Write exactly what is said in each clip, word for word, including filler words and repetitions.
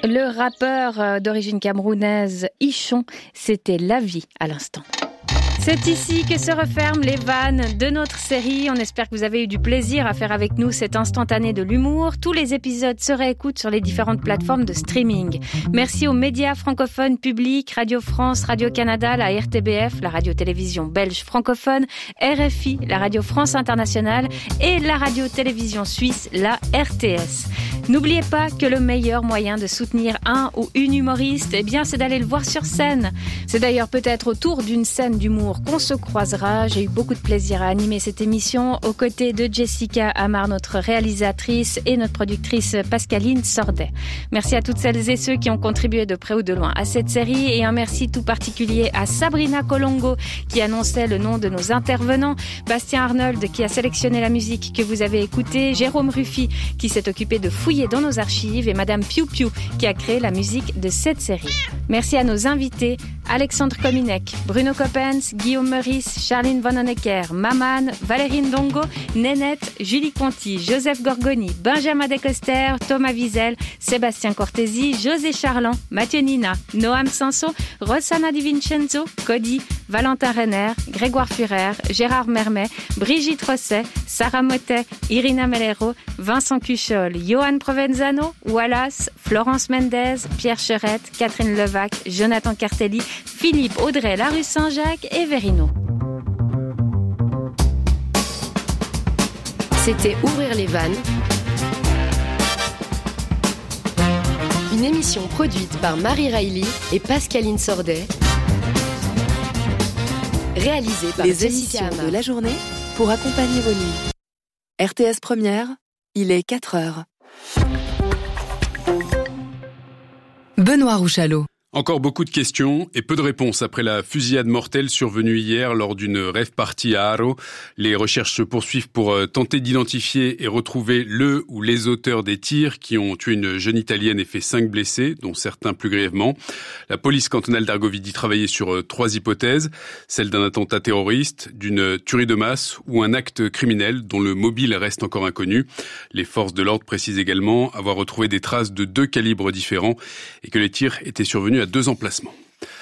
Le rappeur d'origine camerounaise Ichon, c'était La Vie à l'instant. C'est ici que se referment les vannes de notre série. On espère que vous avez eu du plaisir à faire avec nous cet instantané de l'humour. Tous les épisodes se réécoutent sur les différentes plateformes de streaming. Merci aux médias francophones publics, Radio France, Radio-Canada, la R T B F, la radio-télévision belge francophone, R F I, la Radio France Internationale et la radio-télévision suisse, la R T S. N'oubliez pas que le meilleur moyen de soutenir un ou une humoriste, eh bien, c'est d'aller le voir sur scène. C'est d'ailleurs peut-être autour d'une scène d'humour qu'on se croisera. J'ai eu beaucoup de plaisir à animer cette émission aux côtés de Jessica Amar, notre réalisatrice, et notre productrice Pascaline Sordet. Merci à toutes celles et ceux qui ont contribué de près ou de loin à cette série, et un merci tout particulier à Sabrina Colongo qui annonçait le nom de nos intervenants, Bastien Arnold qui a sélectionné la musique que vous avez écoutée, Jérôme Ruffi qui s'est occupé de fouiller dans nos archives et Madame Piu Piu qui a créé la musique de cette série. Merci à nos invités, Alexandre Kominek, Bruno Coppens, Guillaume Meurice, Charline Von Honecker, Maman, Valérie Ndongo, Nénette, Julie Conti, Joseph Gorgoni, Benjamin Descoster, Thomas Wiesel, Sébastien Cortési, José Charland, Mathieu Nina, Noam Sanso, Rossana Di Vincenzo, Cody, Valentin Renner, Grégoire Furer, Gérard Mermet, Brigitte Rosset, Sarah Motet, Irina Melero, Vincent Cuchol, Johan Provenzano, Wallace, Florence Mendez, Pierre Cherette, Catherine Levac, Jonathan Cartelli, Philippe Audrey Larue Saint-Jacques et Verino. C'était Ouvrir les vannes, une émission produite par Marie Riley et Pascaline Sordet, réalisée par les Jessica émissions Amar. de la journée pour accompagner vos nuits. R T S Première, il est quatre heures. Benoît Rouchalot. Encore beaucoup de questions et peu de réponses après la fusillade mortelle survenue hier lors d'une rave party à Haro. Les recherches se poursuivent pour tenter d'identifier et retrouver le ou les auteurs des tirs qui ont tué une jeune Italienne et fait cinq blessés, dont certains plus grièvement. La police cantonale d'Argovie travaillait sur trois hypothèses, celle d'un attentat terroriste, d'une tuerie de masse ou un acte criminel dont le mobile reste encore inconnu. Les forces de l'ordre précisent également avoir retrouvé des traces de deux calibres différents et que les tirs étaient survenus à deux emplacements.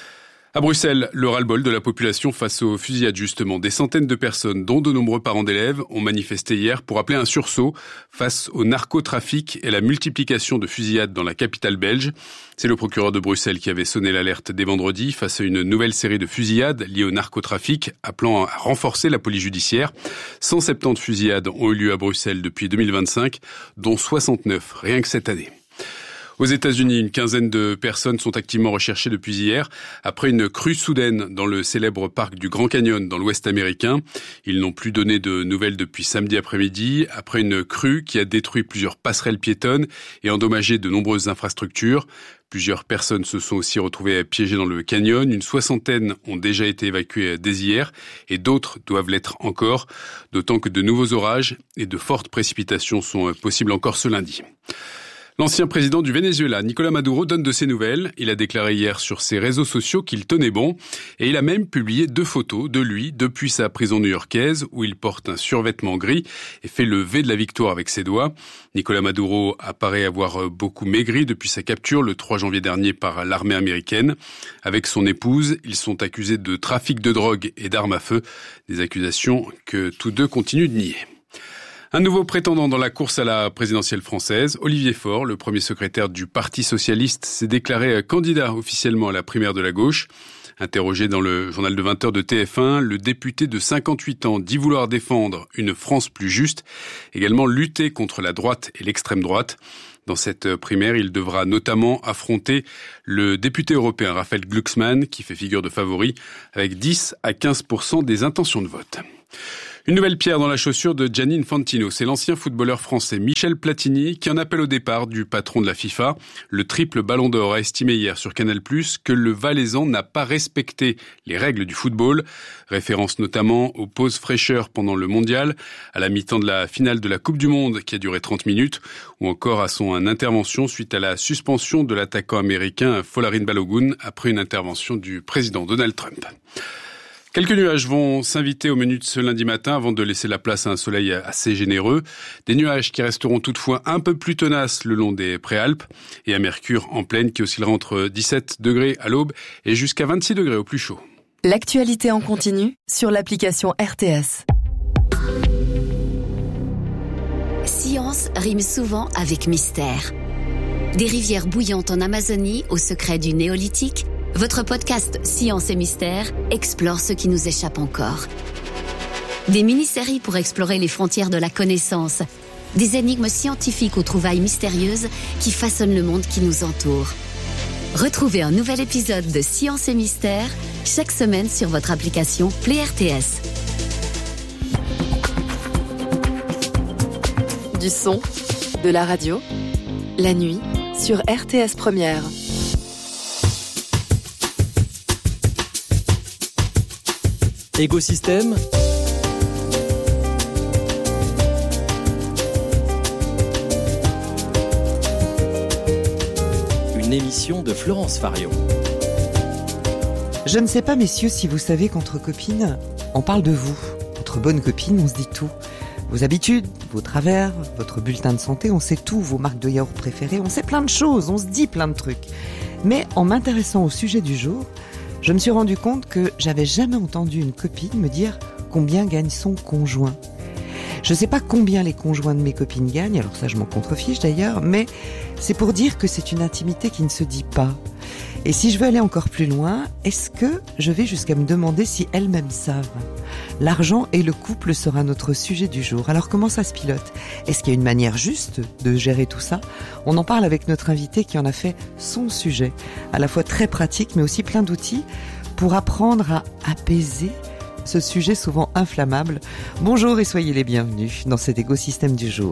À Bruxelles, le ras-le-bol de la population face aux fusillades justement. Des centaines de personnes, dont de nombreux parents d'élèves, ont manifesté hier pour appeler un sursaut face au narcotrafic et la multiplication de fusillades dans la capitale belge. C'est le procureur de Bruxelles qui avait sonné l'alerte dès vendredi face à une nouvelle série de fusillades liées au narcotrafic, appelant à renforcer la police judiciaire. cent soixante-dix fusillades ont eu lieu à Bruxelles depuis deux mille vingt-cinq, dont soixante-neuf rien que cette année. Aux États-Unis, une quinzaine de personnes sont activement recherchées depuis hier après une crue soudaine dans le célèbre parc du Grand Canyon dans l'Ouest américain. Ils n'ont plus donné de nouvelles depuis samedi après-midi après une crue qui a détruit plusieurs passerelles piétonnes et endommagé de nombreuses infrastructures. Plusieurs personnes se sont aussi retrouvées piégées dans le canyon. Une soixantaine ont déjà été évacuées dès hier et d'autres doivent l'être encore, d'autant que de nouveaux orages et de fortes précipitations sont possibles encore ce lundi. L'ancien président du Venezuela, Nicolás Maduro, donne de ses nouvelles. Il a déclaré hier sur ses réseaux sociaux qu'il tenait bon. Et il a même publié deux photos de lui depuis sa prison new-yorkaise où il porte un survêtement gris et fait le V de la victoire avec ses doigts. Nicolás Maduro apparaît avoir beaucoup maigri depuis sa capture le trois janvier dernier par l'armée américaine. Avec son épouse, ils sont accusés de trafic de drogue et d'armes à feu. Des accusations que tous deux continuent de nier. Un nouveau prétendant dans la course à la présidentielle française, Olivier Faure, le premier secrétaire du Parti socialiste, s'est déclaré candidat officiellement à la primaire de la gauche. Interrogé dans le journal de vingt heures de T F un, le député de cinquante-huit ans dit vouloir défendre une France plus juste, également lutter contre la droite et l'extrême droite. Dans cette primaire, il devra notamment affronter le député européen Raphaël Glucksmann, qui fait figure de favori, avec dix à quinze pour cent des intentions de vote. Une nouvelle pierre dans la chaussure de Gianni Infantino. C'est l'ancien footballeur français Michel Platini qui en appelle au départ du patron de la FIFA. Le triple ballon d'or a estimé hier sur Canal plus, que le Valaisan n'a pas respecté les règles du football. Référence notamment aux pauses fraîcheurs pendant le mondial, à la mi-temps de la finale de la Coupe du Monde qui a duré trente minutes, ou encore à son intervention suite à la suspension de l'attaquant américain Folarin Balogun après une intervention du président Donald Trump. Quelques nuages vont s'inviter au menu de ce lundi matin avant de laisser la place à un soleil assez généreux. Des nuages qui resteront toutefois un peu plus tenaces le long des Préalpes et un mercure en pleine qui oscillera entre dix-sept degrés à l'aube et jusqu'à vingt-six degrés au plus chaud. L'actualité en continu sur l'application R T S. Science rime souvent avec mystère. Des rivières bouillantes en Amazonie au secret du néolithique, votre podcast Science et Mystère explore ce qui nous échappe encore. Des mini-séries pour explorer les frontières de la connaissance, des énigmes scientifiques aux trouvailles mystérieuses qui façonnent le monde qui nous entoure. Retrouvez un nouvel épisode de Science et Mystère chaque semaine sur votre application Play R T S. Du son, de la radio, la nuit sur R T S Première. Écosystème. Une émission de Florence Farion. Je ne sais pas, messieurs, si vous savez qu'entre copines, on parle de vous. Entre bonnes copines, on se dit tout. Vos habitudes, vos travers, votre bulletin de santé, on sait tout, vos marques de yaourt préférées, on sait plein de choses, on se dit plein de trucs. Mais en m'intéressant au sujet du jour, je me suis rendu compte que j'avais jamais entendu une copine me dire combien gagne son conjoint. Je sais pas combien les conjoints de mes copines gagnent, alors ça je m'en contrefiche d'ailleurs, mais c'est pour dire que c'est une intimité qui ne se dit pas. Et si je veux aller encore plus loin, est-ce que je vais jusqu'à me demander si elles-mêmes savent ? L'argent et le couple sera notre sujet du jour. Alors comment ça se pilote ? Est-ce qu'il y a une manière juste de gérer tout ça ? On en parle avec notre invité qui en a fait son sujet, à la fois très pratique mais aussi plein d'outils pour apprendre à apaiser ce sujet souvent inflammable. Bonjour et soyez les bienvenus dans cet écosystème du jour.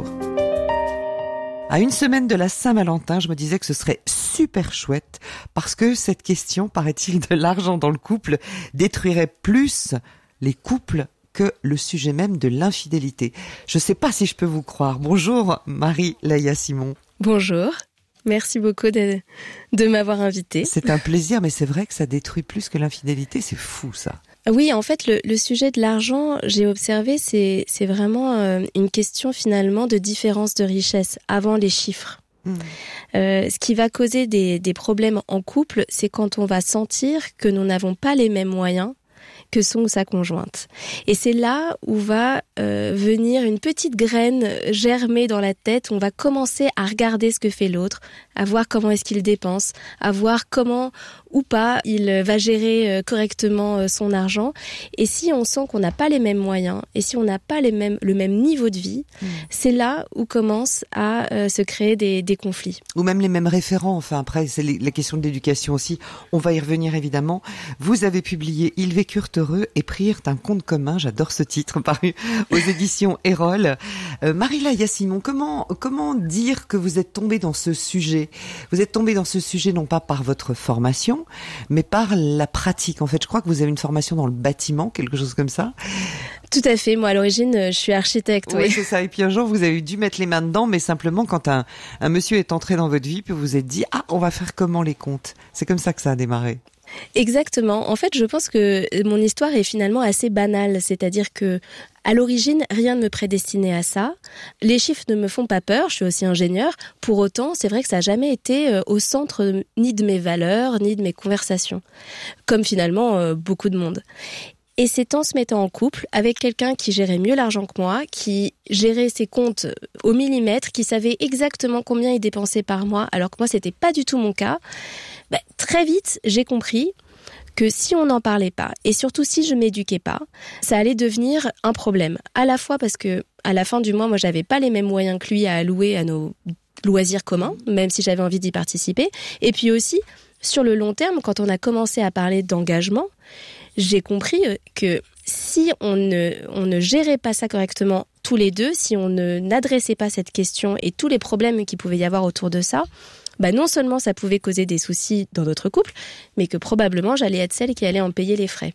À une semaine de la Saint-Valentin, je me disais que ce serait super chouette parce que cette question, paraît-il, de l'argent dans le couple détruirait plus les couples que le sujet même de l'infidélité. Je ne sais pas si je peux vous croire. Bonjour Marie-Laïa Simon. Bonjour. Merci beaucoup de, de m'avoir invitée. C'est un plaisir, mais c'est vrai que ça détruit plus que l'infidélité. C'est fou, ça. Oui, en fait, le, le sujet de l'argent, j'ai observé, c'est, c'est vraiment euh, une question finalement de différence de richesse avant les chiffres. Mmh. Euh, ce qui va causer des, des problèmes en couple, c'est quand on va sentir que nous n'avons pas les mêmes moyens que son ou sa conjointe. Et c'est là où va euh, venir une petite graine germer dans la tête. On va commencer à regarder ce que fait l'autre, à voir comment est-ce qu'il dépense, à voir comment ou pas il va gérer correctement son argent. Et si on sent qu'on n'a pas les mêmes moyens, et si on n'a pas les mêmes, le même niveau de vie, mmh. c'est là où commencent à euh, se créer des, des conflits. Ou même les mêmes référents. Enfin, après, c'est les, la question de l'éducation aussi. On va y revenir évidemment. Vous avez publié « Ils vécurent heureux et prirent un compte commun ». J'adore ce titre, paru aux éditions Erol. Euh, Marie-Laïa Simon, comment, comment dire que vous êtes tombée dans ce sujet ? Vous êtes tombée dans ce sujet non pas par votre formation, mais par la pratique. En fait, je crois que vous avez une formation dans le bâtiment, quelque chose comme ça. Tout à fait. Moi, à l'origine, je suis architecte. Oui, oui, c'est ça. Et puis un jour, vous avez dû mettre les mains dedans, mais simplement quand un, un monsieur est entré dans votre vie, puis vous vous êtes dit « Ah, on va faire comment les comptes ?» C'est comme ça que ça a démarré. Exactement. En fait, je pense que mon histoire est finalement assez banale. C'est-à-dire que, à l'origine, rien ne me prédestinait à ça. Les chiffres ne me font pas peur. Je suis aussi ingénieure. Pour autant, c'est vrai que ça n'a jamais été au centre ni de mes valeurs, ni de mes conversations. Comme finalement beaucoup de monde. Et c'est en se mettant en couple avec quelqu'un qui gérait mieux l'argent que moi, qui gérait ses comptes au millimètre, qui savait exactement combien il dépensait par mois, alors que moi, c'était pas du tout mon cas. Ben, très vite, j'ai compris que si on n'en parlait pas, et surtout si je m'éduquais pas, ça allait devenir un problème. À la fois parce que, à la fin du mois, moi, j'avais pas les mêmes moyens que lui à allouer à nos loisirs communs, même si j'avais envie d'y participer. Et puis aussi, sur le long terme, quand on a commencé à parler d'engagement, j'ai compris que si on ne, on ne gérait pas ça correctement tous les deux, si on ne, n'adressait pas cette question et tous les problèmes qu'il pouvait y avoir autour de ça, bah non seulement ça pouvait causer des soucis dans notre couple, mais que probablement j'allais être celle qui allait en payer les frais.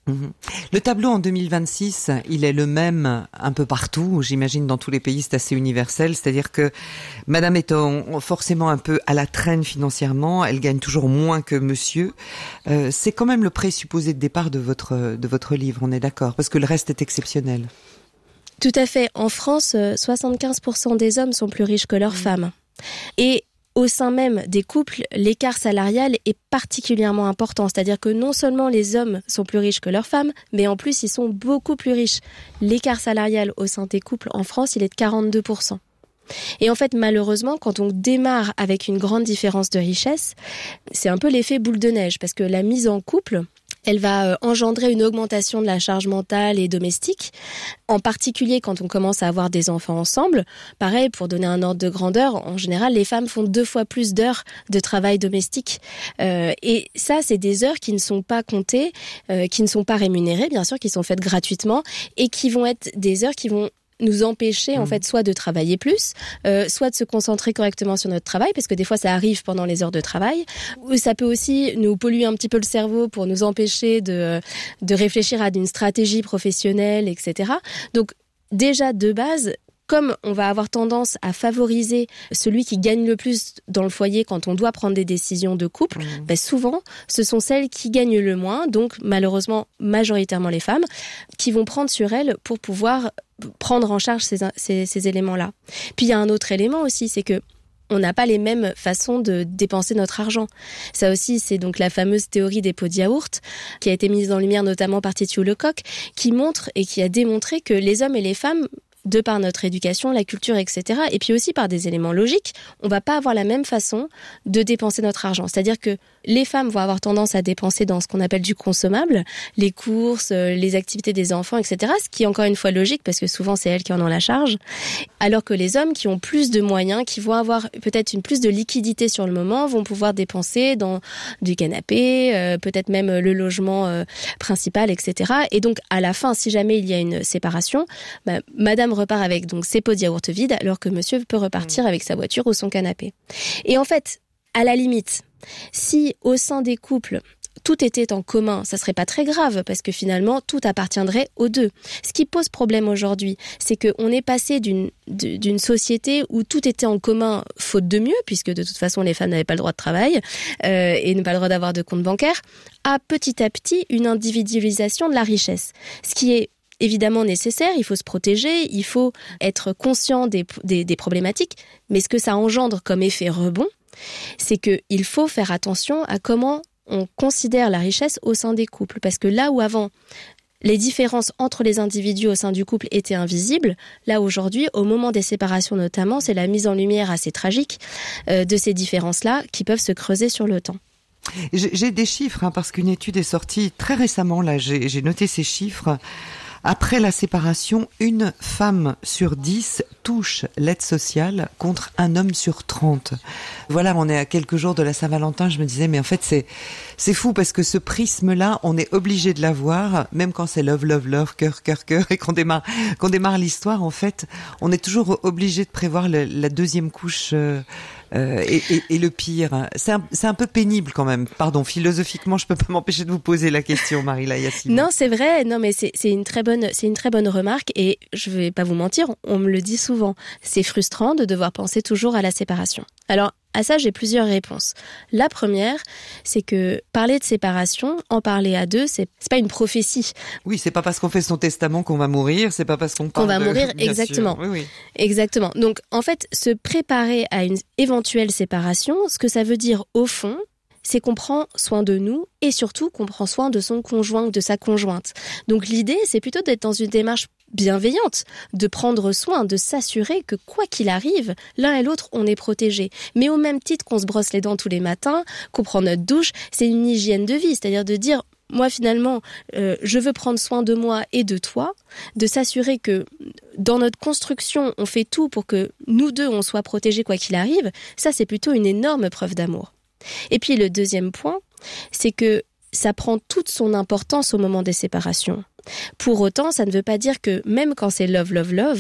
Mmh. Le tableau en deux mille vingt-six, il est le même un peu partout, j'imagine dans tous les pays, c'est assez universel, c'est-à-dire que madame est en, forcément un peu à la traîne financièrement, elle gagne toujours moins que monsieur. Euh, c'est quand même le présupposé de départ de votre, de votre livre, on est d'accord, parce que le reste est exceptionnel. Tout à fait. En France, soixante-quinze pour cent des hommes sont plus riches que leurs mmh. femmes. Et au sein même des couples, l'écart salarial est particulièrement important. C'est-à-dire que non seulement les hommes sont plus riches que leurs femmes, mais en plus, ils sont beaucoup plus riches. L'écart salarial au sein des couples en France, il est de quarante-deux pour cent. Et en fait, malheureusement, quand on démarre avec une grande différence de richesse, c'est un peu l'effet boule de neige, parce que la mise en couple, elle va engendrer une augmentation de la charge mentale et domestique, en particulier quand on commence à avoir des enfants ensemble. Pareil, pour donner un ordre de grandeur, en général, les femmes font deux fois plus d'heures de travail domestique. Euh, et ça, c'est des heures qui ne sont pas comptées, euh, qui ne sont pas rémunérées, bien sûr, qui sont faites gratuitement, et qui vont être des heures qui vont nous empêcher en fait soit de travailler plus, euh, soit de se concentrer correctement sur notre travail, parce que des fois ça arrive pendant les heures de travail, ou ça peut aussi nous polluer un petit peu le cerveau pour nous empêcher de, de réfléchir à une stratégie professionnelle, et cetera. Donc déjà de base, comme on va avoir tendance à favoriser celui qui gagne le plus dans le foyer quand on doit prendre des décisions de couple, mmh. ben souvent, ce sont celles qui gagnent le moins, donc malheureusement, majoritairement les femmes, qui vont prendre sur elles pour pouvoir prendre en charge ces, ces, ces éléments-là. Puis il y a un autre élément aussi, c'est que on n'a pas les mêmes façons de dépenser notre argent. Ça aussi, c'est donc la fameuse théorie des pots de yaourt, qui a été mise en lumière notamment par Titiou Lecoq, qui montre et qui a démontré que les hommes et les femmes, de par notre éducation, la culture, et cetera, et puis aussi par des éléments logiques, on va pas avoir la même façon de dépenser notre argent. C'est-à-dire que les femmes vont avoir tendance à dépenser dans ce qu'on appelle du consommable, les courses, les activités des enfants, et cetera, ce qui est encore une fois logique, parce que souvent c'est elles qui en ont la charge, alors que les hommes qui ont plus de moyens, qui vont avoir peut-être une plus de liquidité sur le moment, vont pouvoir dépenser dans du canapé, euh, peut-être même le logement euh, principal, et cetera. Et donc, à la fin, si jamais il y a une séparation, bah, madame repart avec donc ses pots de yaourt vides, alors que monsieur peut repartir avec sa voiture ou son canapé. Et en fait, à la limite, si au sein des couples, tout était en commun, ça serait pas très grave, parce que finalement, tout appartiendrait aux deux. Ce qui pose problème aujourd'hui, c'est qu'on est passé d'une, d'une société où tout était en commun, faute de mieux, puisque de toute façon, les femmes n'avaient pas le droit de travail, euh, et n'avaient pas le droit d'avoir de compte bancaire, à petit à petit, une individualisation de la richesse. Ce qui est évidemment nécessaire, il faut se protéger, il faut être conscient des, des, des problématiques, mais ce que ça engendre comme effet rebond, c'est qu'il faut faire attention à comment on considère la richesse au sein des couples. Parce que là où avant, les différences entre les individus au sein du couple étaient invisibles, là aujourd'hui, au moment des séparations notamment, c'est la mise en lumière assez tragique euh, de ces différences-là qui peuvent se creuser sur le temps. J'ai, j'ai des chiffres, hein, parce qu'une étude est sortie très récemment, là, j'ai, j'ai noté ces chiffres. Après la séparation, une femme sur dix touche l'aide sociale contre un homme sur trente. Voilà, on est à quelques jours de la Saint-Valentin, je me disais, mais en fait, c'est, c'est fou parce que ce prisme-là, on est obligé de l'avoir, même quand c'est love, love, love, cœur, cœur, cœur, et qu'on démarre, qu'on démarre l'histoire, en fait, on est toujours obligé de prévoir le, la deuxième couche, euh, Euh, et, et, et le pire, c'est un, c'est un peu pénible quand même. Pardon, philosophiquement, je peux pas m'empêcher de vous poser la question, Marie-La Yassine. Non, c'est vrai. Non, mais c'est, c'est une très bonne, c'est une très bonne remarque. Et je vais pas vous mentir, on me le dit souvent. C'est frustrant de devoir penser toujours à la séparation. Alors, à ça, j'ai plusieurs réponses. La première, c'est que parler de séparation, en parler à deux, c'est, c'est pas une prophétie. Oui, c'est pas parce qu'on fait son testament qu'on va mourir, c'est pas parce qu'on Qu'on parle va de... mourir, Bien exactement. sûr. Oui, oui. Exactement. Donc, en fait, se préparer à une éventuelle séparation, ce que ça veut dire au fond, c'est qu'on prend soin de nous et surtout qu'on prend soin de son conjoint ou de sa conjointe. Donc, l'idée, c'est plutôt d'être dans une démarche bienveillante, de prendre soin, de s'assurer que quoi qu'il arrive, l'un et l'autre, on est protégé. Mais au même titre qu'on se brosse les dents tous les matins, qu'on prend notre douche, c'est une hygiène de vie, c'est-à-dire de dire, moi finalement, euh, je veux prendre soin de moi et de toi, de s'assurer que dans notre construction, on fait tout pour que nous deux, on soit protégés quoi qu'il arrive. Ça, c'est plutôt une énorme preuve d'amour. Et puis le deuxième point, c'est que ça prend toute son importance au moment des séparations. Pour autant, ça ne veut pas dire que même quand c'est love, love, love,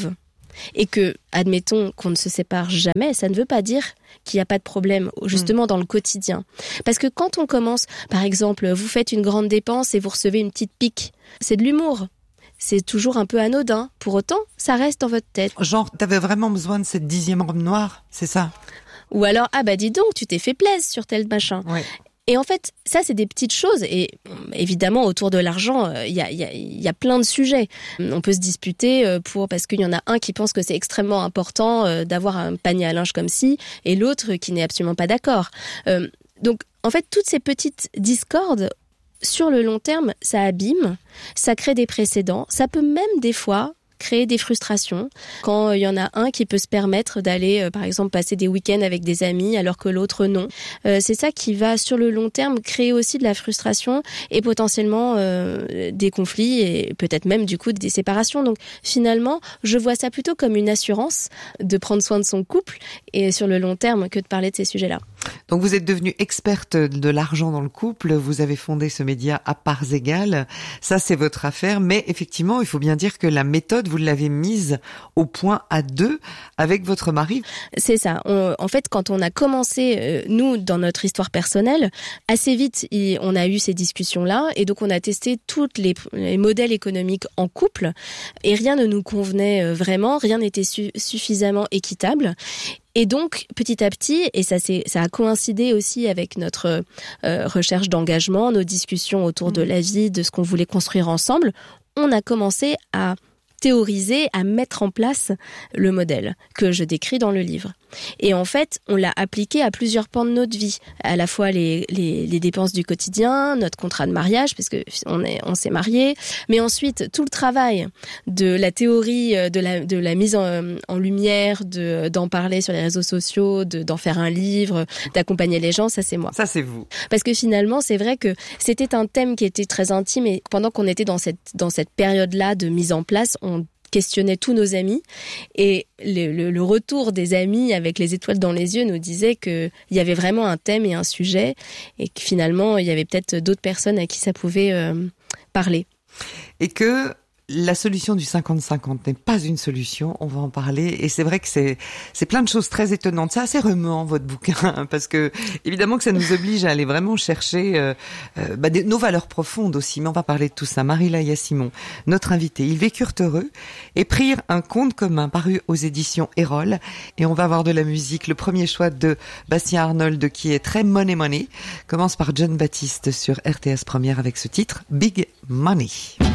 et que, admettons qu'on ne se sépare jamais, ça ne veut pas dire qu'il n'y a pas de problème, justement, mmh. dans le quotidien. Parce que quand on commence, par exemple, vous faites une grande dépense et vous recevez une petite pique, c'est de l'humour. C'est toujours un peu anodin. Pour autant, ça reste dans votre tête. Genre, t'avais vraiment besoin de cette dixième robe noire, c'est ça? Ou alors, ah bah dis donc, tu t'es fait plaisir sur tel machin. Ouais. Et en fait, ça, c'est des petites choses. Et évidemment, autour de l'argent, il y a, y a, y a plein de sujets. On peut se disputer pour, parce qu'il y en a un qui pense que c'est extrêmement important d'avoir un panier à linge comme ci, et l'autre qui n'est absolument pas d'accord. Euh, donc, en fait, toutes ces petites discordes, sur le long terme, ça abîme, ça crée des précédents. Ça peut même, des fois, créer des frustrations quand il y en a un qui peut se permettre d'aller, euh, par exemple, passer des week-ends avec des amis alors que l'autre non. Euh, c'est ça qui va, sur le long terme, créer aussi de la frustration et potentiellement euh, des conflits et peut-être même, du coup, des séparations. Donc, finalement, je vois ça plutôt comme une assurance de prendre soin de son couple et sur le long terme que de parler de ces sujets-là. Donc vous êtes devenue experte de l'argent dans le couple, vous avez fondé ce média à parts égales, ça c'est votre affaire, mais effectivement il faut bien dire que la méthode vous l'avez mise au point à deux avec votre mari. C'est ça, on, en fait quand on a commencé, euh, nous dans notre histoire personnelle, assez vite il, on a eu ces discussions-là et donc on a testé tous les, les modèles économiques en couple et rien ne nous convenait vraiment, rien n'était su, suffisamment équitable. Et donc, petit à petit, et ça, c'est, ça a coïncidé aussi avec notre euh, recherche d'engagement, nos discussions autour mmh. de la vie, de ce qu'on voulait construire ensemble, on a commencé à théoriser, à mettre en place le modèle que je décris dans le livre. Et en fait, on l'a appliqué à plusieurs pans de notre vie, à la fois les, les, les dépenses du quotidien, notre contrat de mariage, parce que on est, on s'est mariés, mais ensuite tout le travail de la théorie, de la, de la mise en, en lumière, de, d'en parler sur les réseaux sociaux, de, d'en faire un livre, d'accompagner les gens, ça c'est moi. Ça c'est vous. Parce que finalement, c'est vrai que c'était un thème qui était très intime et pendant qu'on était dans cette, dans cette période-là de mise en place, on questionnait tous nos amis et le, le, le retour des amis avec les étoiles dans les yeux nous disait qu'il y avait vraiment un thème et un sujet et que finalement il y avait peut-être d'autres personnes à qui ça pouvait euh, parler. Et que la solution du cinquante cinquante n'est pas une solution, on va en parler, et c'est vrai que c'est c'est plein de choses très étonnantes. C'est assez remuant votre bouquin, parce que évidemment que ça nous oblige à aller vraiment chercher euh, euh, bah, des, nos valeurs profondes aussi, mais on va parler de tout ça. Marie-Laïa Simon, notre invitée, ils vécurent heureux et prirent un compte commun paru aux éditions Erol, et on va avoir de la musique. Le premier choix de Bastien Arnold, qui est très Money Money, commence par John Baptiste sur R T S Première avec ce titre, Big Money.